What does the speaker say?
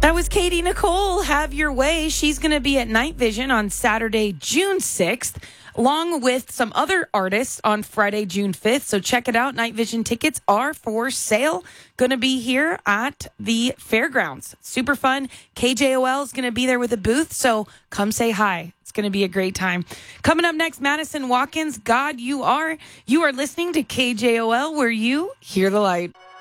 That was Katie Nicole. Have your way. She's going to be at Night Vision on Saturday, June 6th, along with some other artists on Friday, June 5th. So check it out. Night Vision tickets are for sale. Going to be here at the fairgrounds. Super fun. KJOL is going to be there with a booth. So come say hi. It's going to be a great time. Coming up next, Madison Watkins, God You Are. You are listening to KJOL, where you hear the light.